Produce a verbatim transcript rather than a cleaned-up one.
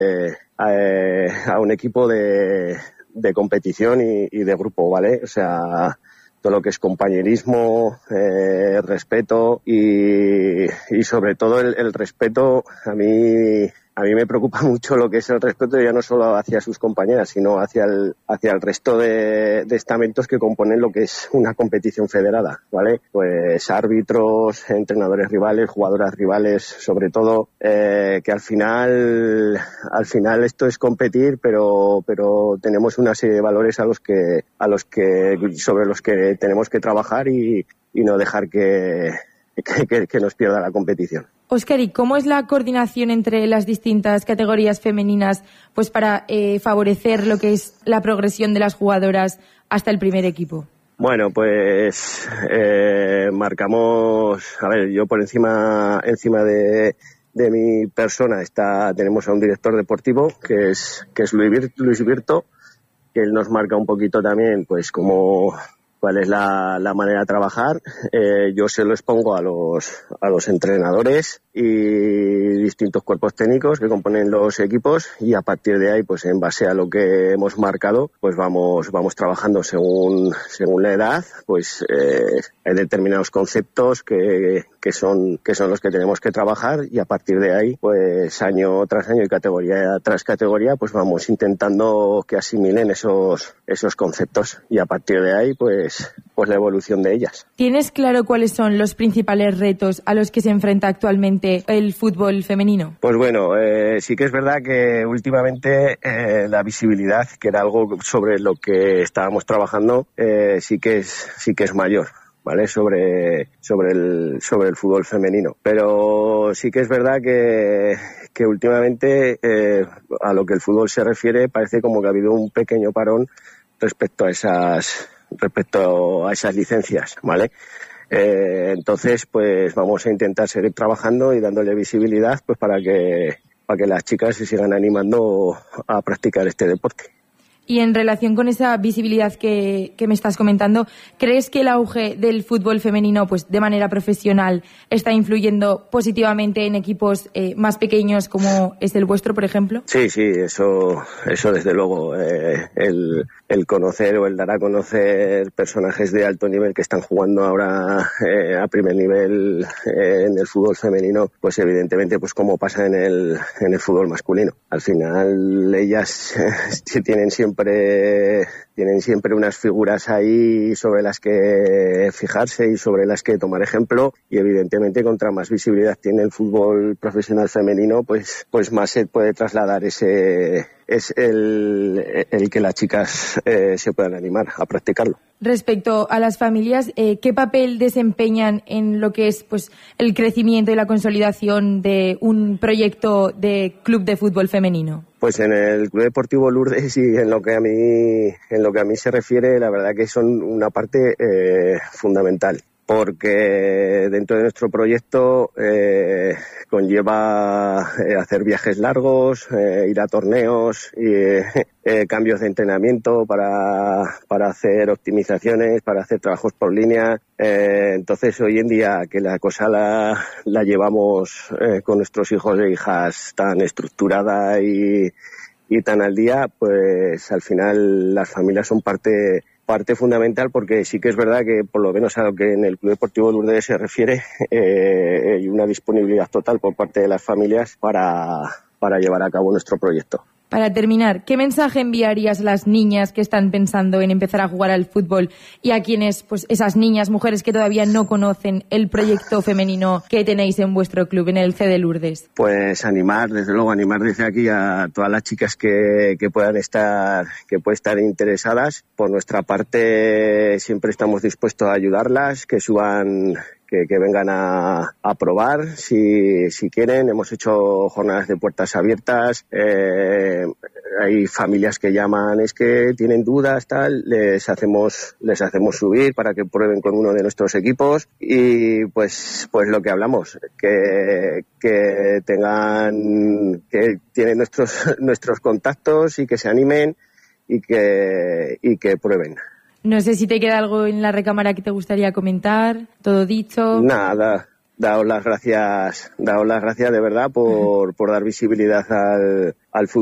eh, a, a un equipo de, de competición y, y de grupo, ¿vale? O sea, todo lo que es compañerismo, eh, respeto y, y sobre todo el, el respeto. A mí a mí me preocupa mucho lo que es el respeto, ya no solo hacia sus compañeras, sino hacia el hacia el resto de, de estamentos que componen lo que es una competición federada, ¿vale? Pues árbitros, entrenadores rivales, jugadoras rivales, sobre todo, eh, que al final al final esto es competir, pero pero tenemos una serie de valores a los que a los que sobre los que tenemos que trabajar y, y no dejar que, que, que nos pierda la competición. Óscar, ¿y cómo es la coordinación entre las distintas categorías femeninas pues para eh, favorecer lo que es la progresión de las jugadoras hasta el primer equipo? Bueno, pues eh, marcamos, a ver, yo por encima encima de, de mi persona está tenemos a un director deportivo que es que es Luis Virto, Luis Virto, que él nos marca un poquito también pues cómo cuál es la, la manera de trabajar. Eh, yo se lo expongo a los a los entrenadores y distintos cuerpos técnicos que componen los equipos, y a partir de ahí, pues en base a lo que hemos marcado, pues vamos vamos trabajando según según la edad. Pues eh, hay determinados conceptos que que son que son los que tenemos que trabajar, y a partir de ahí, pues año tras año y categoría tras categoría, pues vamos intentando que asimilen esos esos conceptos, y a partir de ahí, pues pues la evolución de ellas. ¿Tienes claro cuáles son los principales retos a los que se enfrenta actualmente el fútbol femenino? Pues bueno, eh, sí que es verdad que últimamente eh, la visibilidad, que era algo sobre lo que estábamos trabajando, eh, sí que es sí que es mayor, ¿vale? Sobre sobre el sobre el fútbol femenino, pero sí que es verdad que que últimamente eh, a lo que el fútbol se refiere parece como que ha habido un pequeño parón respecto a esas respecto a esas licencias, ¿vale? Eh, entonces, pues vamos a intentar seguir trabajando y dándole visibilidad, pues para que para que las chicas se sigan animando a practicar este deporte. Y en relación con esa visibilidad que, que me estás comentando, ¿crees que el auge del fútbol femenino, pues de manera profesional, está influyendo positivamente en equipos eh, más pequeños como es el vuestro, por ejemplo? Sí, sí, eso, eso desde luego. Eh, el, el conocer o el dar a conocer personajes de alto nivel que están jugando ahora eh, a primer nivel eh, en el fútbol femenino, pues evidentemente, pues como pasa en el, en el fútbol masculino. Al final ellas eh, tienen siempre tienen siempre unas figuras ahí sobre las que fijarse y sobre las que tomar ejemplo, y evidentemente contra más visibilidad tiene el fútbol profesional femenino, pues pues más se puede trasladar ese es el, el que las chicas eh, se puedan animar a practicarlo. Respecto a las familias, eh, ¿qué papel desempeñan en lo que es pues el crecimiento y la consolidación de un proyecto de club de fútbol femenino? Pues en el Club Deportivo Lourdes y en lo que a mí en lo que a mí se refiere, la verdad que son una parte eh, fundamental, porque dentro de nuestro proyecto eh, conlleva eh, hacer viajes largos, eh, ir a torneos, y, eh, eh, cambios de entrenamiento para, para hacer optimizaciones, para hacer trabajos por línea. Eh, entonces, hoy en día que la cosa la, la llevamos eh, con nuestros hijos e hijas tan estructurada y, y tan al día, pues al final las familias son parte parte fundamental, porque sí que es verdad que por lo menos a lo que en el Club Deportivo Lourdes se refiere, eh, hay una disponibilidad total por parte de las familias para, para llevar a cabo nuestro proyecto. Para terminar, ¿qué mensaje enviarías a las niñas que están pensando en empezar a jugar al fútbol y a quienes, pues esas niñas, mujeres que todavía no conocen el proyecto femenino que tenéis en vuestro club, en el C D Lourdes? Pues animar, desde luego, animar desde aquí a todas las chicas que, que puedan estar, que puedan estar interesadas. Por nuestra parte, siempre estamos dispuestos a ayudarlas, que suban, que, que vengan a, a probar si, si quieren. Hemos hecho jornadas de puertas abiertas, eh, hay familias que llaman, es que tienen dudas, tal, les hacemos, les hacemos subir para que prueben con uno de nuestros equipos, y pues, pues lo que hablamos, que, que tengan, que tienen nuestros, nuestros contactos y que se animen y que, y que prueben. No sé si te queda algo en la recámara que te gustaría comentar, todo dicho. Nada, daos las gracias, daos las gracias de verdad por, por dar visibilidad al, al fútbol.